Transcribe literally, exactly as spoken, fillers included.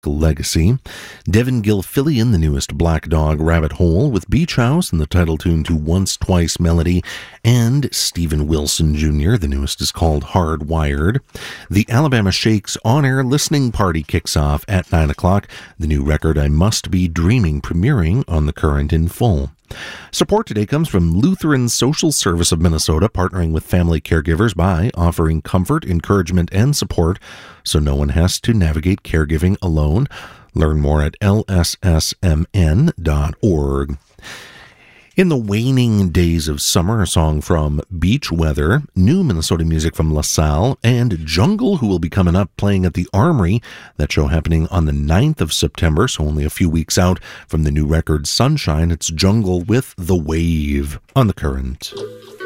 Legacy. Devin Gilfillian, the newest Black Dog Rabbit Hole with Beach House and the title tune to Once Twice Melody. And Steven Wilson Junior, the newest is called Hardwired. The Alabama Shakes on-air listening party kicks off at nine o'clock. The new record I Must Be Dreaming premiering on The Current in full. Support today comes from Lutheran Social Service of Minnesota, partnering with family caregivers by offering comfort, encouragement, and support so no one has to navigate caregiving alone. Learn more at L S S M N dot org. In the waning days of summer, a song from Beach Weather, new Minnesota music from LaSalle, and Jungle, who will be coming up playing at the Armory. That show happening on the ninth of September, so only a few weeks out from the new record Sunshine. It's Jungle with The Wave on The Current.